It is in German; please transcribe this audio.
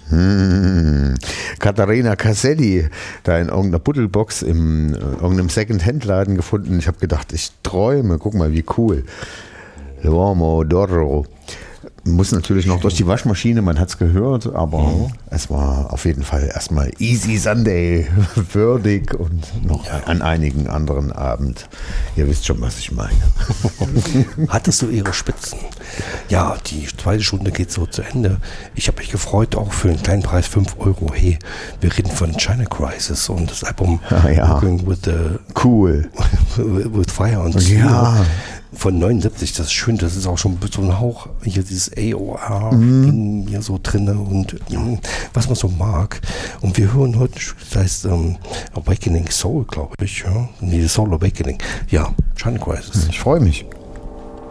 Katharina Caselli, da in irgendeiner Buddelbox in irgendeinem Second-Hand-Laden gefunden. Ich habe gedacht, ich träume, guck mal, wie cool. L'uomo d'oro. Muss natürlich noch durch die Waschmaschine, man hat es gehört, aber es war auf jeden Fall erstmal Easy Sunday würdig und noch an einigen anderen Abend. Ihr wisst schon, was ich meine. Hattest du ihre Spitzen? Ja, die zweite Stunde geht so zu Ende. Ich habe mich gefreut, auch für einen kleinen Preis, 5 Euro. Hey, wir reden von China Crisis und das Album Working with Fire and Steel. Ja. Von 79, das ist schön, das ist auch schon so ein Hauch, hier dieses AOR-Ding hier so drin und was man so mag. Und wir hören heute, das heißt Awakening Soul, glaube ich. Ja? Nee, Soul Awakening. Ja, China Crisis. Ich freue mich.